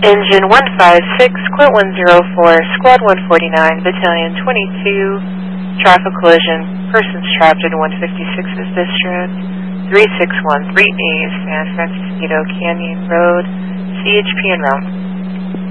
Engine 156, Quint 104, Squad 149, Battalion 22, traffic collision, persons trapped in 156's district, 3613A, San Francisco Canyon Road, CHP en route.